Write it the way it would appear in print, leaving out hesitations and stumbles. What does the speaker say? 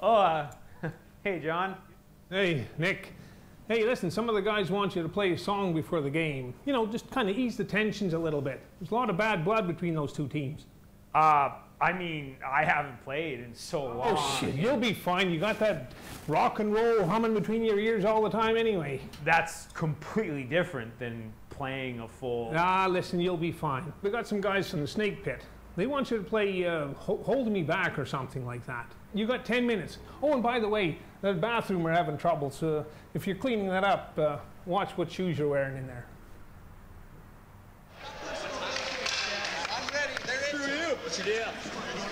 Oh, hey, John. Hey, Nick. Hey, listen, some of the guys want you to play a song before the game. You know, just kind of ease the tensions a little bit. There's a lot of bad blood between those two teams. I mean, I haven't played in so long. Oh, shit, you'll be fine. You got that rock and roll humming between your ears all the time anyway. That's completely different than playing a full... Ah, listen, you'll be fine. We got some guys from the Snake Pit. They want you to play Hold Me Back or something like that. You got 10 minutes. Oh, and by the way, the bathroom we're having trouble, so if you're cleaning that up, watch what shoes you're wearing in there. I'm ready. They're in. Screw you. What's your deal?